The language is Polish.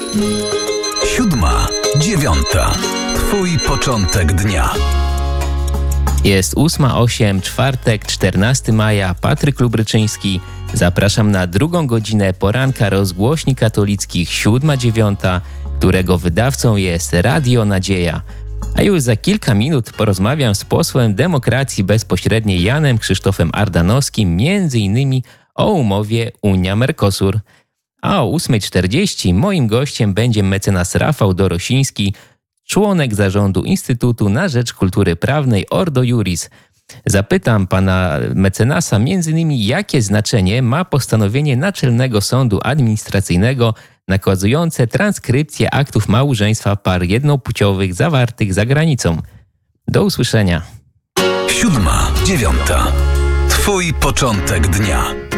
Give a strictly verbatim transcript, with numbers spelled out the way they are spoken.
Siódma, dziewiąta. Twój początek dnia. Jest ósma osiem, czwartek, czternastego maja, Patryk Lubryczyński. Zapraszam na drugą godzinę poranka rozgłośni katolickich siódma dziewiąta, którego wydawcą jest Radio Nadzieja. A już za kilka minut porozmawiam z posłem Demokracji Bezpośredniej Janem Krzysztofem Ardanowskim między innymi o umowie Unia-Mercosur. A o ósma czterdzieści moim gościem będzie mecenas Rafał Dorosiński, członek zarządu Instytutu na Rzecz Kultury Prawnej Ordo Iuris. Zapytam pana mecenasa m.in. jakie znaczenie ma postanowienie Naczelnego Sądu Administracyjnego nakazujące transkrypcję aktów małżeństwa par jednopłciowych zawartych za granicą. Do usłyszenia. Siódma, dziewiąta. Twój początek dnia.